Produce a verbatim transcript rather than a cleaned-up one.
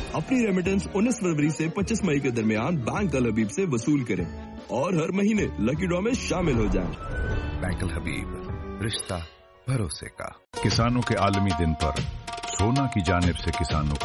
अपनी रेमिटेंस उन्नीस फरवरी से पच्चीस मई के दरमियान बैंक अल हबीब से वसूल करें और हर महीने लकी ड्रॉ में शामिल हो जाएं। बैंक अल हबीब, रिश्ता भरोसे का। किसानों के आलमी दिन पर सोना की जानिब से किसानों को